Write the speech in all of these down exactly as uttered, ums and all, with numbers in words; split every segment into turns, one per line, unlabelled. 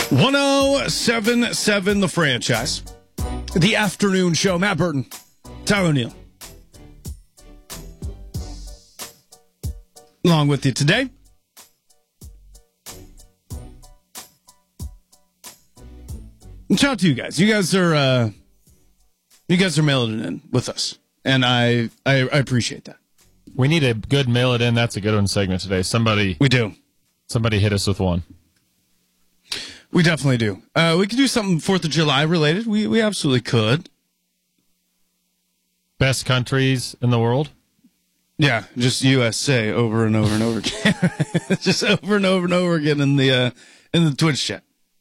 one oh seven point seven The Franchise. The afternoon show. Matt Burton, Tyler O'Neill. Along with you today. And shout out to you guys. You guys are uh, you guys are mailing it in with us. And I, I I appreciate that.
We need a good mail it in. That's a good one segment today. Somebody
We do.
Somebody hit us with one.
We definitely do. Uh, we could do something fourth of July related. We we absolutely could.
Best countries in the world?
Yeah, just U S A over and over and over again. Just over and over and over again in the uh, in the Twitch chat.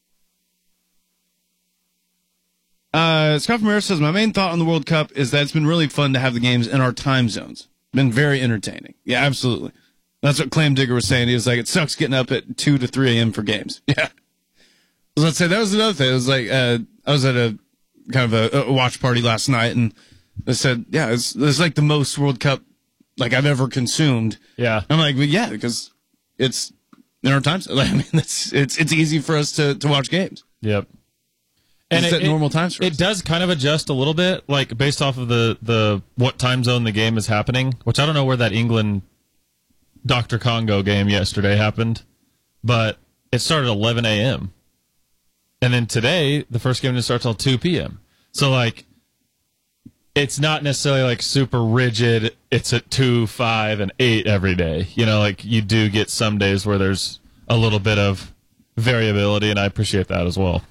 Uh, Scott from Harris says, my main thought on the World Cup is that it's been really fun to have the games in our time zones. Been very entertaining. Yeah, absolutely. That's what Clam Digger was saying. He was like, it sucks getting up at two to three a.m. for games. Yeah. Let's say that was another thing. It was like, uh, I was at a kind of a, a watch party last night, and they said, yeah, it's, it's like the most World Cup like I've ever consumed.
Yeah.
I'm like, well, yeah, because it's in our time zone. I mean, it's, it's, it's easy for us to, to watch games.
Yep. And
it's
it,
at normal times for us.
It does kind of adjust a little bit, like based off of the, the what time zone the game is happening, which I don't know where that England Doctor Congo game yesterday happened, but it started at eleven a.m. And then today, the first game didn't start till two p.m. So, like, it's not necessarily, like, super rigid. It's at two, five, and eight every day. You know, like, you do get some days where there's a little bit of variability, and I appreciate that as well.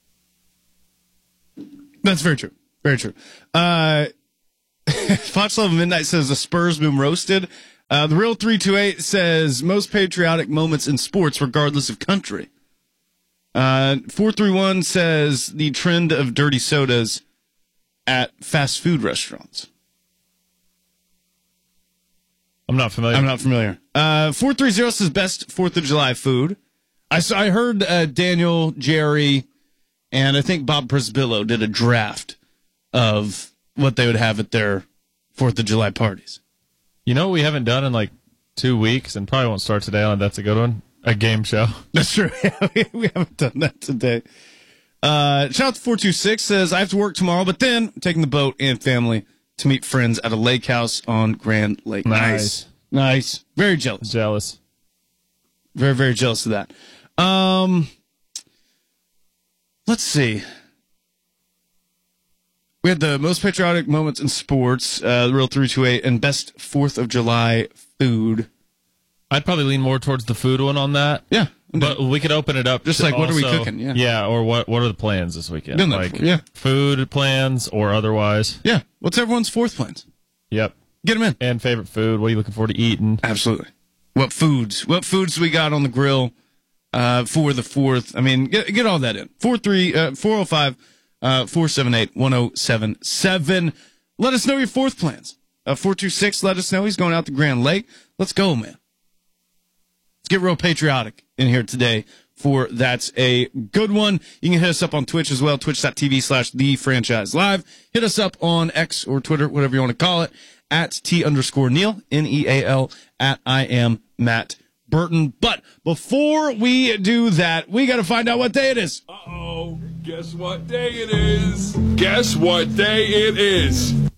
That's very true. Very true. Uh, Fox eleven Midnight says the Spurs been roasted. Uh, the Real three two eight says most patriotic moments in sports, regardless of country. Uh, four three one says the trend of dirty sodas at fast food restaurants.
I'm not familiar.
I'm not familiar. Uh, four three zero says best fourth of July food. I saw, I heard uh, Daniel, Jerry, and I think Bob Prisbillo did a draft of what they would have at their fourth of July parties.
You know what we haven't done in like two weeks, and probably won't start today, and that's a good one? A game show.
That's true. We haven't done that today. Uh, shout out to four two six says, I have to work tomorrow, but then I'm taking the boat and family to meet friends at a lake house on Grand Lake.
Nice.
Nice. Very jealous.
Jealous.
Very, very jealous of that. Um, let's see. We had the most patriotic moments in sports, uh, the Real three two eight, and best fourth of July food.
I'd probably lean more towards the food one on that.
Yeah.
But we could open it up.
Just like, what
also,
are we cooking? Yeah.
Yeah, or what What are the plans this weekend?
Done that
Like,
before, yeah.
food plans or otherwise.
Yeah. What's everyone's fourth plans?
Yep.
Get them in.
And favorite food. What are you looking forward to eating?
Absolutely. What foods? What foods we got on the grill uh, for the fourth? I mean, get get all that in. Four three uh, four zero five uh, four seven eight one zero seven seven. Let us know your fourth plans. Uh, four two six. Let us know he's going out to Grand Lake. Let's go, man. Let's get real patriotic in here today. For that's a good one. You can hit us up on Twitch as well. Twitch.tv slash the franchise live. Hit us up on X or Twitter, whatever you want to call it, at T underscore Neil, N E A L, at I am Matt Burton. But before we do that, we got to find out what day it is.
Uh-oh. Guess what day it is? Guess what day it is?